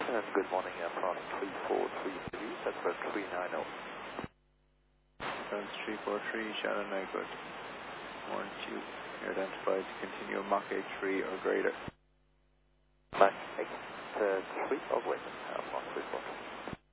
Good morning, from 343 that's for 390. 343 Shannon Nyquist. Warrant you identified to continue Mach 83 or greater. Mach 83 or greater, Mach 343.